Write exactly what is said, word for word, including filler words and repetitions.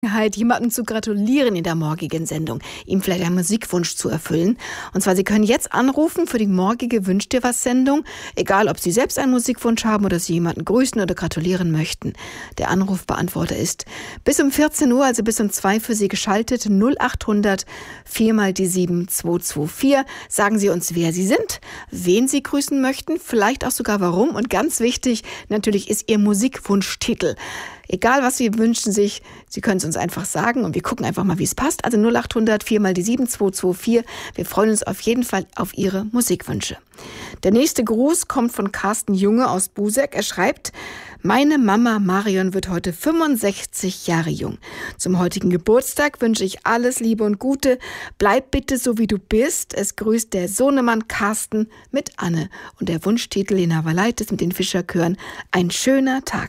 jemandem zu gratulieren in der morgigen Sendung, ihm vielleicht einen Musikwunsch zu erfüllen. Und zwar, Sie können jetzt anrufen für die morgige Wünsch dir was Sendung, egal ob Sie selbst einen Musikwunsch haben oder Sie jemanden grüßen oder gratulieren möchten. Der Anrufbeantworter ist bis um vierzehn Uhr, also bis um zwei für Sie geschaltet, null acht hundert vier mal die sieben zwei zwei vier. Sagen Sie uns, wer Sie sind, wen Sie grüßen möchten, vielleicht auch sogar warum. Und ganz wichtig, natürlich ist Ihr Musikwunschtitel. Egal, was Sie wünschen sich, Sie können es uns einfach sagen und wir gucken einfach mal, wie es passt. Also null acht hundert vier mal die sieben zwei zwei vier. Wir freuen uns auf jeden Fall auf Ihre Musikwünsche. Der nächste Gruß kommt von Carsten Junge aus Buseck. Er schreibt: Meine Mama Marion wird heute fünfundsechzig Jahre jung. Zum heutigen Geburtstag wünsche ich alles Liebe und Gute. Bleib bitte so, wie du bist. Es grüßt der Sohnemann Carsten mit Anne. Und der Wunschtitel Lena Valaitis mit den Fischerchören: Ein schöner Tag.